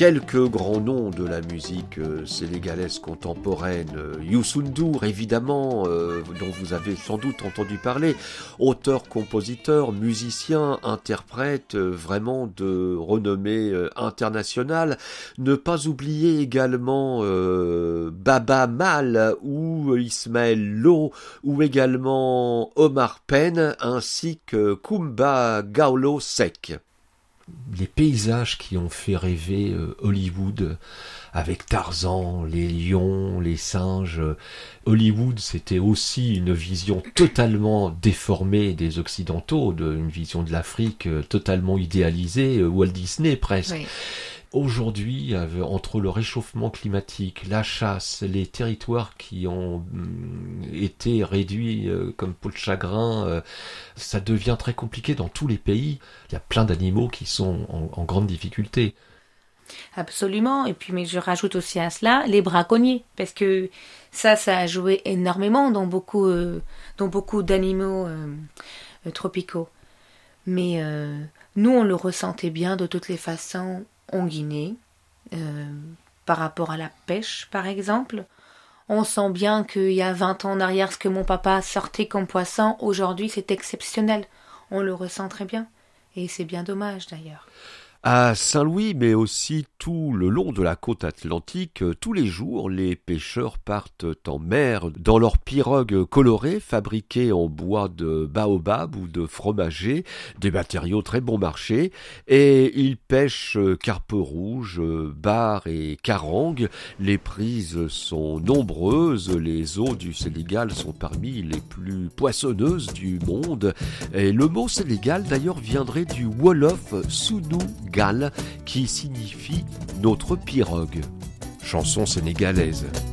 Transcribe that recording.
quelques grands noms de la musique sénégalaise contemporaine. Youssou N'Dour, évidemment, dont vous avez sans doute entendu parler, auteur, compositeur, musicien, interprète, vraiment de renommée internationale. Ne pas oublier également Baba Mal ou Ismaël Lo ou également Omar Penn ainsi que Kumba Gawlo Seck. Les paysages qui ont fait rêver Hollywood avec Tarzan, les lions, les singes. Hollywood, c'était aussi une vision totalement déformée des Occidentaux, une vision de l'Afrique totalement idéalisée, Walt Disney presque. Oui. Aujourd'hui, entre le réchauffement climatique, la chasse, les territoires qui ont été réduits comme peau de chagrin, ça devient très compliqué dans tous les pays. Il y a plein d'animaux qui sont en grande difficulté. Absolument. Et puis, mais je rajoute aussi à cela les braconniers, parce que ça a joué énormément dans beaucoup d'animaux tropicaux. Mais nous, on le ressentait bien de toutes les façons en Guinée, par rapport à la pêche, par exemple. On sent bien qu'il y a 20 ans en arrière, ce que mon papa sortait comme poisson, aujourd'hui, c'est exceptionnel. On le ressent très bien. Et c'est bien dommage, d'ailleurs. À Saint-Louis, mais aussi tout le long de la côte atlantique, tous les jours, les pêcheurs partent en mer dans leurs pirogues colorées fabriquées en bois de baobab ou de fromager, des matériaux très bon marché, et ils pêchent carpe rouge, bar et carangue. Les prises sont nombreuses, les eaux du Sénégal sont parmi les plus poissonneuses du monde, et le mot Sénégal d'ailleurs viendrait du Wolof Sounou Gal, qui signifie notre pirogue. Chanson sénégalaise.